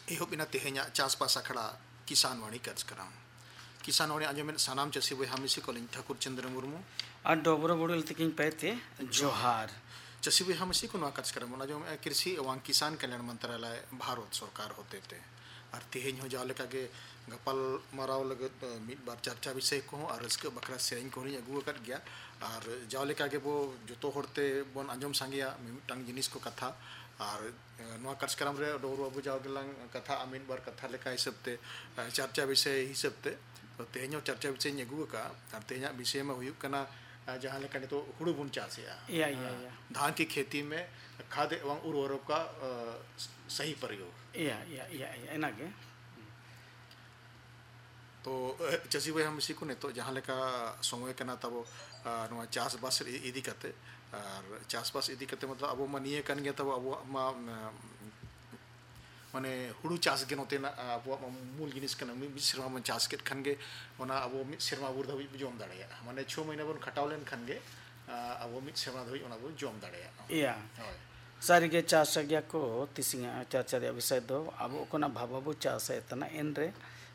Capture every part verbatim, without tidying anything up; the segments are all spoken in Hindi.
एहब ina tehenya चासपास आखड़ा किसान वाणी कार्यक्रम किसान वाणी आंजमें सानाम चसी बय हमिसी कोलिन ठाकुर चंद्र मुर्मू और डोबरो बुडुल तकिन पैते जोहार चसी बय हमिसी को नवा कार्यक्रम ना जो कृषि एवं किसान कल्याण मंत्रालय भारत सरकार होते थे और तेहेñ हो जाले कागे गपल मराव लगत मिड बार चर्चा विषय को और रस्क बकरा सेरेñ को नि अगु कर गया और जाले कागे बो जतो होरते बन आंजम सांगिया मिटांग जिनिस को कथा और नवा कार्यक्रम रे डोरो अबु जाव गेलांग कथा अमिन बार कथा लेका हिसाबते चर्चा विषय हिसाबते तो तेहेñ चर्चा विषय नि अगु का और तेहेñ विषय में हुयु कना जहाँ लेकर तो हुड़ू बुन चासिया या या या धान की खेती में खाद एवं उर्वरक का सही प्रयोग या या या एना के तो चसी भाई हम इसी को ने तो जहाँ लेका समय करना तब नवा चास बास इदी करते और चास बास इदी करते मतलब अब मनिये कन गया तब अब माने हुड़ू चास के नोते ना अब मूल जिनिस कना मिस सिरमा मन चास के खनगे वना अब मिस सिरमा बुर धबी जोम दाड़े माने छह महीना बन खटावलेन खनगे अब मिस सिरमा धबी वना बन जोम दाड़े या सारी के चास गया को तिसिंगा चर्चा रे विषय दो अब कोना भाबाबु चास एतना एन रे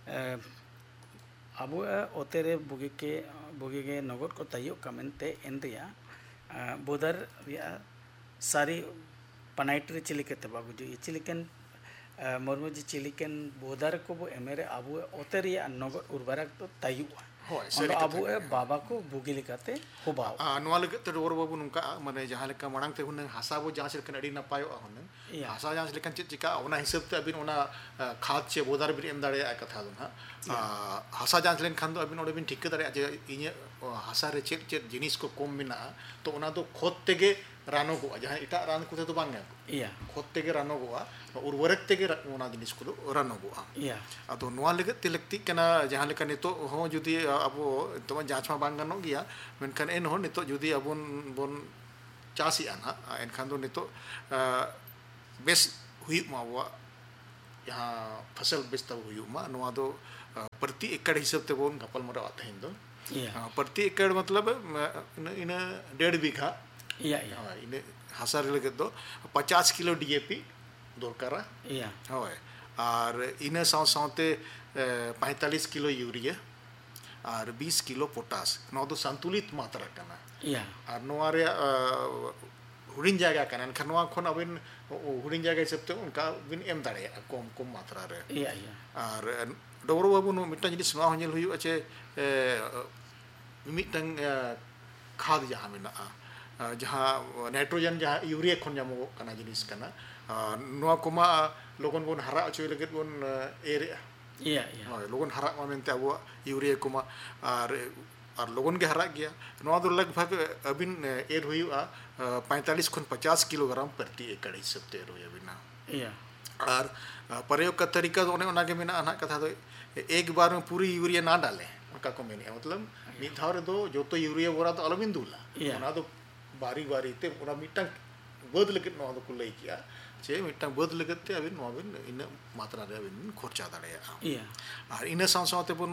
अब ओतेरे बुगी के बुगी के नगद को तयो कमेंटे एन रिया बोदर रिया सारी पनाइटरी चिलिकते बाबू जो चिलिकन मरमु जी चिलिकन बोदर को वो एमेरे अब ओतेरे नगद उर्वरक तो तयो अब बाबा को बुगी लिखाते हो बाव नवा लगे तो रोर बाबू नुका माने जहाँ लेका मड़ांग ते हुन हासा बो जहाँ से लेकिन अड़ी नपायो हुन हासा जहाँ से लेकिन चिका ओना हिसाब ते अबिन ओना खाद चे बोदार बिन एम दाड़े कथा दो ना हासा जहाँ से लेकिन खान दो अबिन ओडे बिन ठीक दाड़े जे इने हासा रे चेक चेक जिनिस को कम मिना तो ओना दो खोद तेगे रानो को जहाँ इटा रान को तो बांगे या खोद तेगे रानो को उर्वरक तेगे ओना जिनिस को रानो को या अदो नवा लगे ते लगती कना जहाँ लेकिन नितो हो जुदी अब तो जांच में बांग गानो गया मेनखान एन हो नितो जुदी अबन बन चासी आना एनखान दो नितो बेस हुई मावा यहाँ फसल बेस तब हुई मा नवा दो प्रति एकड़ हिसाब ते बोन गपल मरा आते हैं दो प्रति एकड़ मतलब इन इन डेढ़ बीघा या या इन हसार लगे दो पचास किलो डीएपी दरकारा या होय और इन साव सावते पैंतालीस किलो यूरिया और बीस किलो पोटास नौ दो संतुलित मात्रा करना या और नवा रे हुडिन जायगा करना एनखान नवा खन अबिन हुडिन जायगा हिसाब ते उनका बिन एम दाड़े कम कम मात्रा रे या या और डोरो बाबू नो मिटन जिनिस नवा हनेल हुयु अचे मिटन खाद जहाँ मिना जहाँ नाइट्रोजन जहाँ यूरिया खन जामो कना जिनिस कना नवा कोमा लोगन बोन हरा अचोय लगे बोन एरे या या लोगन हरा मेनते अब यूरिया कोमा और और लोगन के हरा गया नवा दो लगभग अबिन एर हुआ पैंतालीस खन पचास किलोग्राम प्रति एकड़ हिसाब ते एर हुआ बिना या और प्रयोग का तरीका तो उन्हें उन्हें के बिना अना कथा तो एक बार में पूरी यूरिया ना डालें उनका को मैंने मतलब मिठावर दो जो तो यूरिया बोरा तो अलग दूला उन्हें तो बारी बारी ते उन्हें मिट्टन बद लगे नवा तो कुल किया चे मिट्टन बद लगे ते अबिन नवा बिन इन मात्रा रे अबिन खर्चा दाड़े या और इन साव सावते बन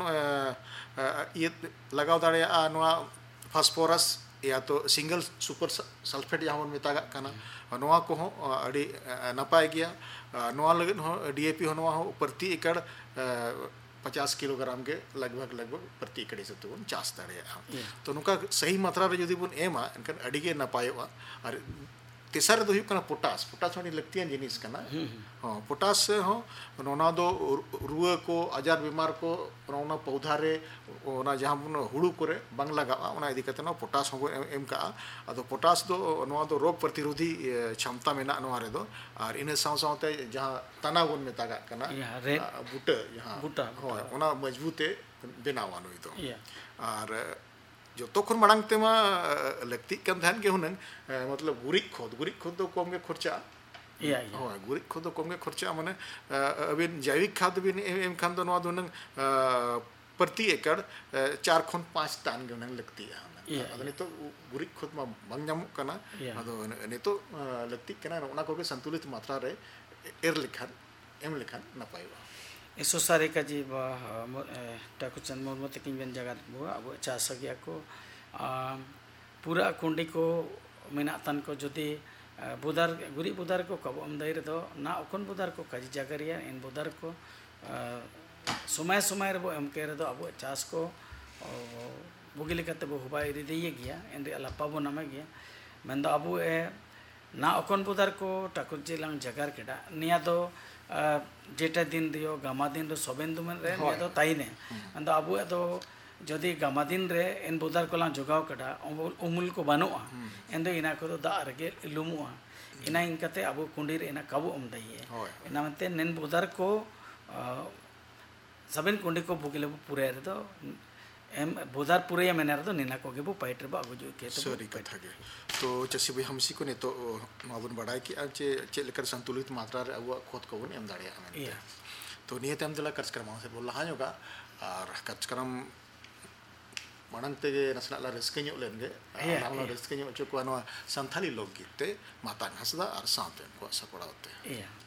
ये लगाव दाड़े नवा फास्फोरस या तो सिंगल सुपर सल्फेट जहाँ मेता कना नवा को हो अड़ी नपाय गया नवा लगे हो डीएपी हो नवा हो प्रति एकड़ पचास किलोग्राम के लगभग लगभग प्रति एकड़ हिसाब ते बन चास दाड़े तो नुका सही मात्रा रे जुदी बन एमा एनकन अड़ी के नपायोआ और तेसर दो हुकना पोटास पोटास वाली लगती जिनिस कना हाँ पोटास हो नोना दो रुआ को आजार बीमार को नोना पौधा रे ओना जहाँ बन हुड़ू करे बांग लगा ओना इदी कते ना पोटास हो एम का अदो पोटास दो नोना दो रोग प्रतिरोधी क्षमता मेना नोआ रे दो और इन साव सावते जहाँ तना बन मेता कना बूटा यहाँ बूटा ओना मजबूते बनावा नुई दो और जो तो खुन मड़ांग तेमा लगती कम ध्यान के हुनंग मतलब गुरिक खोद गुरिक खोद तो कम के खर्चा या या हो गुरिक खोद तो कम के खर्चा माने अबिन जैविक खाद बिन एम खान दो नवा दोनंग प्रति एकड़ चार खन पाँच टन के हुनंग लगती है अदो ने तो गुरिक खोद मा बंग जामु कना अदो ने तो लगती कना ओना को के संतुलित मात्रा रे एर लिखान एम लिखान ना पाइबा eso sare kaji ba takuchan mormo takin ben jagat bo abo chasa gya ko pura kundi ko menatan ko jodi बुदार गुरी बुदार को कब अमदाई रे दो ना उकन बुदार को काजी जागरिया इन बुदार को समय समय रे बो एम के रे दो अब चास को बुगिले कते बो हुबा इरी दिए गया इन रे अलापा बो नामे गया मेन दो अब ए ना उकन बुदार को टाकुर जिलांग जगार केडा निया दो जेटा दिन दियो गामा दिन रो सोबेन दुमन रे निया दो ताइने मेन दो अब दो जदि गामा दिन रे इन बुदार को लांग जोगाव केडा उमुल को बानुआ एन दो इना को दो दा रगे लुमुआ इना इनकते अब कुंडीर इना कबो अमदाई इना मते नेन बुदार को सबन कुंडी को बुगिले पूरे रे दो एम बुदार पूरे या मेने रे दो निना को के बो पाइटर बा अगु जो के तो सॉरी कथा के तो चसी भाई हमसी को ने तो माबन बड़ाई कि चे चे लेकर संतुलित मात्रा रे अब खोद को एम दाड़िया हमें तो नियत एम दिला कार्यक्रम से बोल रहा होगा और कार्यक्रम मानते नसला ला रिस्क ᱧᱚᱜ ᱞᱮᱱ ᱜᱮ ᱟᱨ ᱨᱟᱹᱥᱠᱟᱹ ᱧᱚᱜ ᱚᱪᱚ ᱠᱚᱣᱟ ᱱᱚᱣᱟ ᱥᱟᱱᱛᱟᱞᱤ ᱞᱳᱠᱜᱤᱛ ᱛᱮ ᱢᱟᱛᱟᱝ ᱦᱟᱸᱥᱫᱟ ᱟᱨ ᱥᱟᱶᱛᱮ ᱠᱚ ᱥᱟᱯᱲᱟᱣ ᱛᱮ